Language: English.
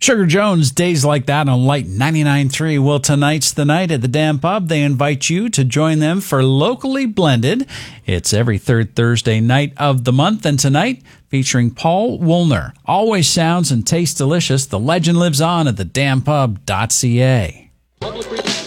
Sugar Jones, Days Like That on Light 99.3. Well, tonight's the night at the Dam Pub. They invite you to join them for Locally Blended. It's every third Thursday night of the month, and tonight featuring Paul Woolner. Always sounds and tastes delicious. The legend lives on at thedampub.ca.